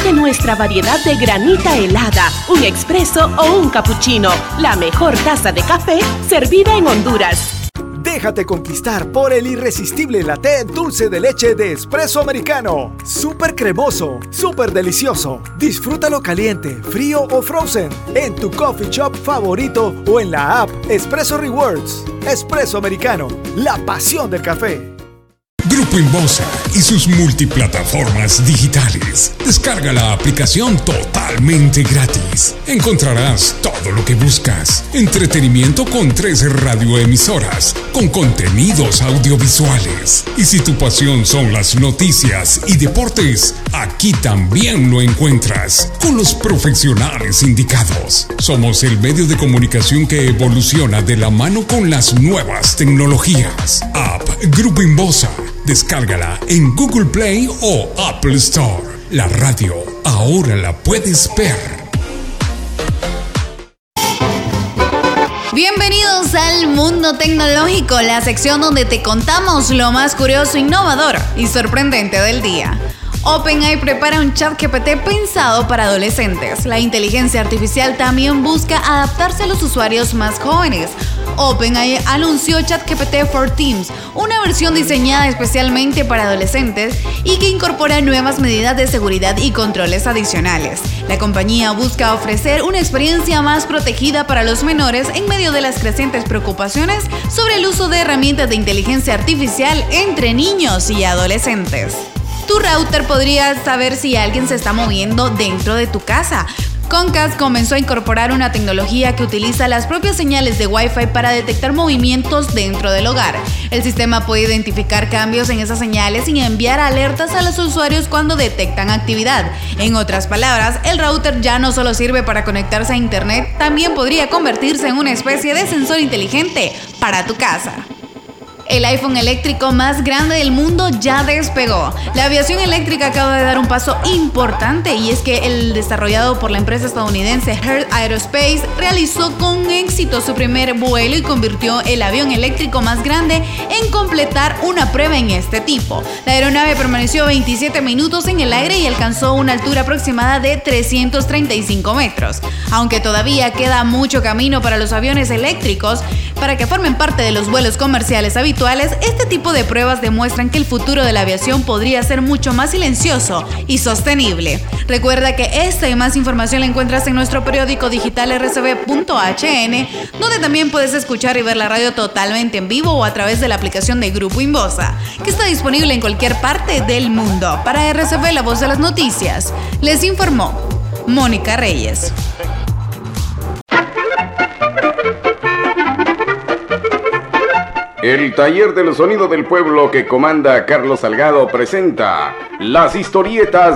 de nuestra variedad de granita helada, un expreso o un cappuccino. La mejor taza de café servida en Honduras. Déjate conquistar por el irresistible latte dulce de leche de Espresso Americano. Súper cremoso, súper delicioso. Disfrútalo caliente, frío o frozen en tu coffee shop favorito o en la app Espresso Rewards. Espresso Americano, la pasión del café. Grupo Inbosa y sus multiplataformas digitales. Descarga la aplicación totalmente gratis. Encontrarás todo lo que buscas. Entretenimiento con 3 radioemisoras, con contenidos audiovisuales. Y si tu pasión son las noticias y deportes, aquí también lo encuentras, con los profesionales indicados. Somos el medio de comunicación que evoluciona de la mano con las nuevas tecnologías. App Grupo Inbosa. Descárgala en Google Play o Apple Store. La radio ahora la puedes ver. Bienvenidos al Mundo Tecnológico, la sección donde te contamos lo más curioso, innovador y sorprendente del día. OpenAI prepara un ChatGPT pensado para adolescentes. La inteligencia artificial también busca adaptarse a los usuarios más jóvenes. OpenAI anunció ChatGPT for Teens, una versión diseñada especialmente para adolescentes y que incorpora nuevas medidas de seguridad y controles adicionales. La compañía busca ofrecer una experiencia más protegida para los menores en medio de las crecientes preocupaciones sobre el uso de herramientas de inteligencia artificial entre niños y adolescentes. Tu router podría saber si alguien se está moviendo dentro de tu casa. Comcast comenzó a incorporar una tecnología que utiliza las propias señales de Wi-Fi para detectar movimientos dentro del hogar. El sistema puede identificar cambios en esas señales y enviar alertas a los usuarios cuando detectan actividad. En otras palabras, el router ya no solo sirve para conectarse a internet, también podría convertirse en una especie de sensor inteligente para tu casa. El iPhone eléctrico más grande del mundo ya despegó. La aviación eléctrica acaba de dar un paso importante y es que el desarrollado por la empresa estadounidense Hertz Aerospace realizó con éxito su primer vuelo y convirtió el avión eléctrico más grande en completar una prueba en este tipo. La aeronave permaneció 27 minutos en el aire y alcanzó una altura aproximada de 335 metros. Aunque todavía queda mucho camino para los aviones eléctricos, para que formen parte de los vuelos comerciales habituales, este tipo de pruebas demuestran que el futuro de la aviación podría ser mucho más silencioso y sostenible. Recuerda que esta y más información la encuentras en nuestro periódico digital rcb.hn, donde también puedes escuchar y ver la radio totalmente en vivo o a través de la aplicación de Grupo Inbosa, que está disponible en cualquier parte del mundo. Para RCB, la voz de las noticias, les informó Mónica Reyes. El taller del sonido del pueblo que comanda Carlos Salgado presenta las historietas